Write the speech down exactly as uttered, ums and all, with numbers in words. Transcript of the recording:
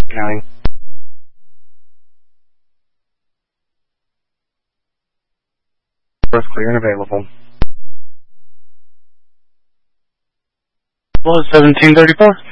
County. Both clear and available. Well, seventeen thirty-four.